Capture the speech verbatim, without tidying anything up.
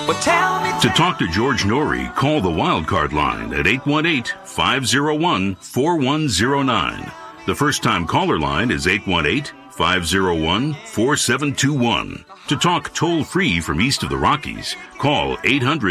Well, tell me, To talk to George Norrie, call the Wildcard line at eight one eight, five oh one, four one oh nine. The first-time caller line is eight one eight, five oh one, four seven two one. To talk toll-free from east of the Rockies, call eight hundred